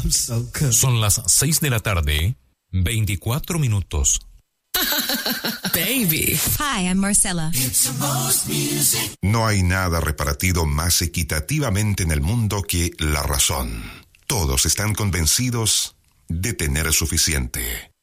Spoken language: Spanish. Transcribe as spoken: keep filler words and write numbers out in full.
I'm so good. Son las seis de la tarde, veinticuatro minutos. Baby. Hi, I'm Marcella. No hay nada repartido más equitativamente en el mundo que la razón. Todos están convencidos de tener suficiente.